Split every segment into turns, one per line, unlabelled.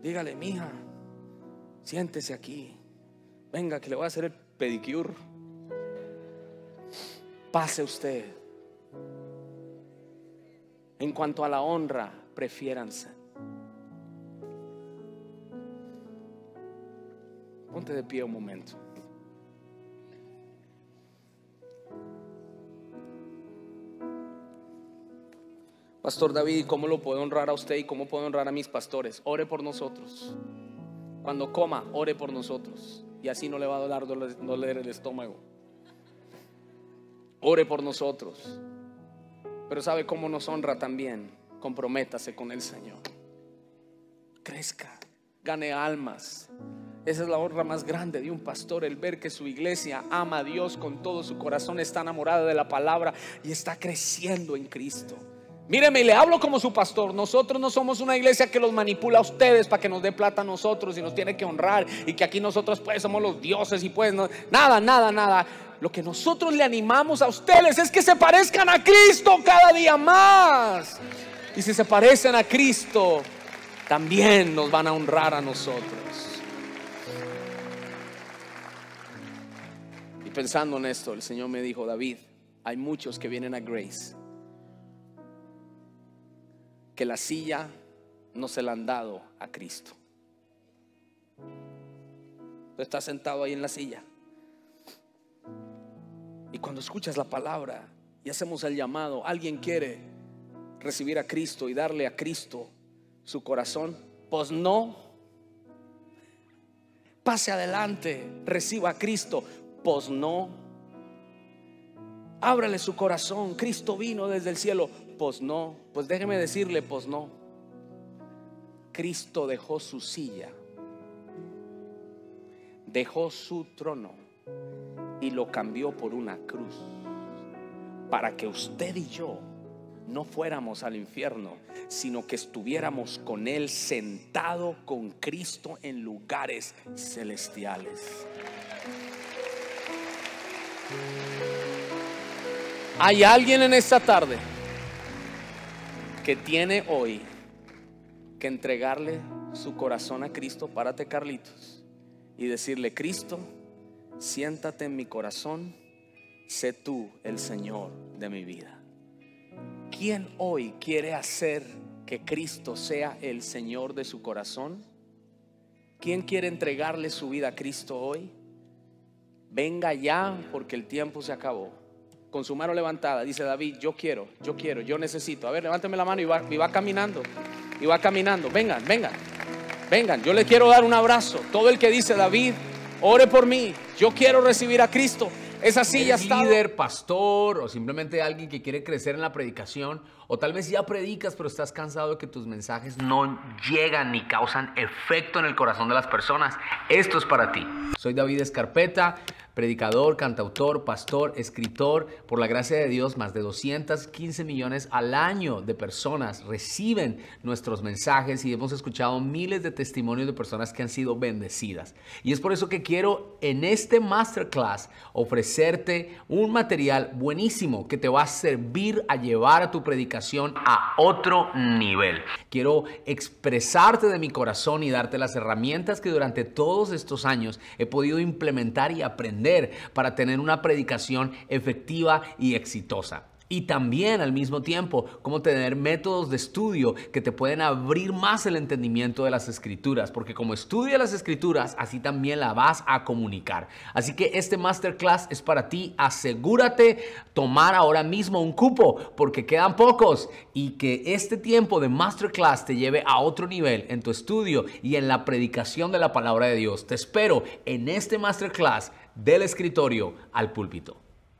dígale: mija, siéntese aquí, venga que le voy a hacer el pedicure. Pase usted. En cuanto a la honra, prefiéranse. Ponte de pie un momento. Pastor David, ¿cómo lo puedo honrar a usted y cómo puedo honrar a mis pastores? Ore por nosotros. Cuando coma, ore por nosotros, y así no le va a doler el estómago. Ore por nosotros. Pero ¿sabe cómo nos honra también? Comprométase con el Señor. Crezca, gane almas. Esa es la honra más grande de un pastor, el ver que su iglesia ama a Dios con todo su corazón, está enamorada de la palabra y está creciendo en Cristo. Míreme, y le hablo como su pastor. Nosotros no somos una iglesia que los manipula a ustedes para que nos dé plata a nosotros y nos tiene que honrar, y que aquí nosotros pues somos los dioses y pues no, nada. Lo que nosotros le animamos a ustedes es que se parezcan a Cristo cada día más. Y si se parecen a Cristo, también nos van a honrar a nosotros. Y pensando en esto, el Señor me dijo: David, hay muchos que vienen a Grace que la silla no se la han dado a Cristo. Tú estás sentado ahí en la silla, y cuando escuchas la palabra y hacemos el llamado, alguien quiere recibir a Cristo y darle a Cristo su corazón, pues no. Pase adelante, reciba a Cristo, pues no. Ábrale su corazón, Cristo vino desde el cielo, pues no. Pues déjeme decirle, pues no. Cristo dejó su silla, dejó su trono y lo cambió por una cruz, para que usted y yo no fuéramos al infierno, sino que estuviéramos con Él, sentado con Cristo en lugares celestiales. Hay alguien en esta tarde que tiene hoy que entregarle su corazón a Cristo. Párate, Carlitos, y decirle: Cristo, siéntate en mi corazón, sé tú el Señor de mi vida. ¿Quién hoy quiere hacer que Cristo sea el Señor de su corazón? ¿Quién quiere entregarle su vida a Cristo hoy? Venga ya, porque el tiempo se acabó. Con su mano levantada dice: David, yo quiero, yo necesito. A ver, levánteme la mano y va caminando. Y va caminando. Vengan, yo le quiero dar un abrazo. Todo el que dice: David, ore por mí, yo quiero recibir a Cristo. Esa silla está.
Líder, pastor, o simplemente alguien que quiere crecer en la predicación, o tal vez ya predicas pero estás cansado de que tus mensajes no llegan ni causan efecto en el corazón de las personas. Esto es para ti. Soy David Escarpeta, predicador, cantautor, pastor, escritor. Por la gracia de Dios, más de 215 millones al año de personas reciben nuestros mensajes, y hemos escuchado miles de testimonios de personas que han sido bendecidas. Y es por eso que quiero en este masterclass ofrecerte un material buenísimo que te va a servir a llevar a tu predicación a otro nivel. Quiero expresarte de mi corazón y darte las herramientas que durante todos estos años he podido implementar y aprender para tener una predicación efectiva y exitosa. Y también al mismo tiempo cómo tener métodos de estudio que te pueden abrir más el entendimiento de las escrituras, porque como estudias las escrituras, así también la vas a comunicar. Así que este masterclass es para ti. Asegúrate tomar ahora mismo un cupo, porque quedan pocos, y que este tiempo de masterclass te lleve a otro nivel en tu estudio y en la predicación de la palabra de Dios. Te espero en este masterclass, del escritorio al púlpito.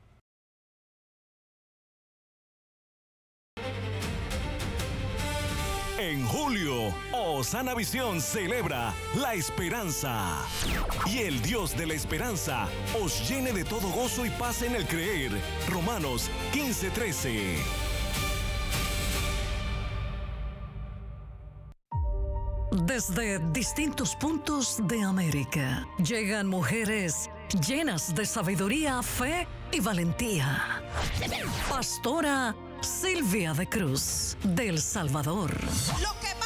En julio, Osana Visión celebra la esperanza. Y el Dios de la esperanza os llene de todo gozo y paz en el creer. Romanos 15:13.
Desde distintos puntos de América llegan mujeres llenas de sabiduría, fe y valentía. Pastora Silvia de Cruz, del Salvador.